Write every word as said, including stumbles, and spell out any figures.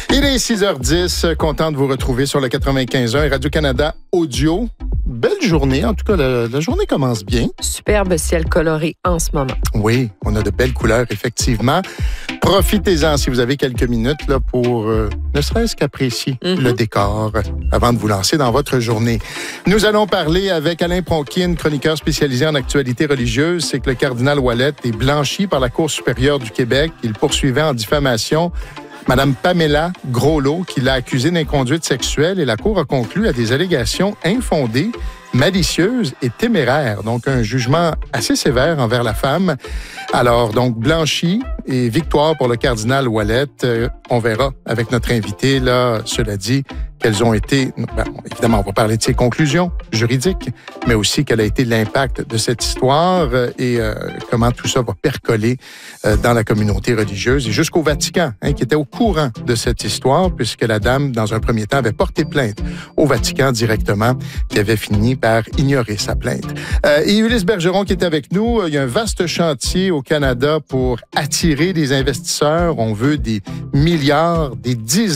Il est six heures dix, content de vous retrouver sur le quatre-vingt-quinze point un et Radio-Canada Audio. Belle journée, en tout cas, la, la journée commence bien. Superbe ciel coloré en ce moment. Oui, on a de belles couleurs, effectivement. Profitez-en si vous avez quelques minutes là, pour euh, ne serait-ce qu'apprécier mm-hmm. le décor avant de vous lancer dans votre journée. Nous allons parler avec Alain Pronkin, chroniqueur spécialisé en actualité religieuse. C'est que le cardinal Ouellet est blanchi par la Cour supérieure du Québec. Il poursuivait en diffamation Madame Pamela Groslot, qui l'a accusée d'inconduite sexuelle, et la Cour a conclu à des allégations infondées, malicieuses et téméraires. Donc, un jugement assez sévère envers la femme. Alors, donc, blanchi et victoire pour le cardinal Ouellet. Euh, on verra avec notre invité, là, cela dit, quelles ont été, ben, évidemment, on va parler de ses conclusions juridiques, mais aussi quel a été l'impact de cette histoire et euh, comment tout ça va percoler euh, dans la communauté religieuse et jusqu'au Vatican, hein, qui était au courant de cette histoire, puisque la dame, dans un premier temps, avait porté plainte au Vatican directement, qui avait fini par ignorer sa plainte. Euh, et Ulysse Bergeron qui est avec nous, il y a un vaste chantier au Canada pour attirer des investisseurs. On veut des milliards, des dizaines